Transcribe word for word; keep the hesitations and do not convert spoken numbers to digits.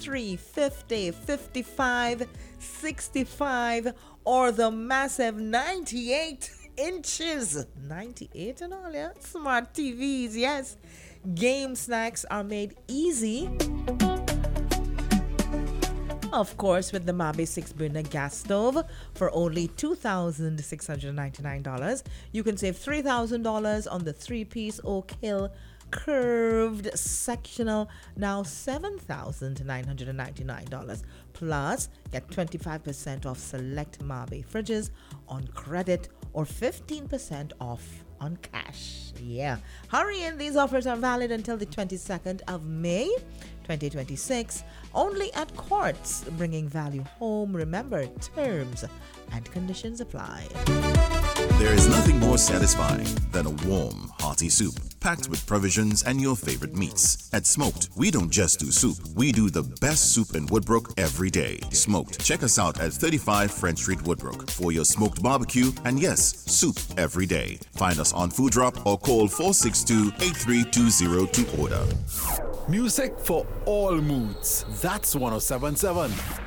fifty-three, fifty, fifty-five, sixty-five, or the massive ninety-eight inches. ninety-eight and all, yeah? Smart T Vs, yes. Game snacks are made easy. Of course, with the Mabe six burner gas stove for only two thousand six hundred ninety-nine dollars, you can save three thousand dollars on the three-piece Oak Hill curved sectional, now seven thousand nine hundred ninety-nine dollars. Plus, get twenty-five percent off select Mabe fridges on credit or fifteen percent off on cash. Yeah. Hurry in, these offers are valid until the twenty-second of May twenty twenty-six, only at Quartz, bringing value home. Remember, terms and conditions apply. There is nothing more satisfying than a warm, hearty soup packed with provisions and your favorite meats. At Smoked, we don't just do soup, we do the best soup in Woodbrook every day. Smoked. Check us out at thirty-five French Street, Woodbrook for your smoked barbecue and yes, soup every day. Find us on Food Drop or call four six two, eight three two zero to order. Music for all moods. That's one oh seven point seven.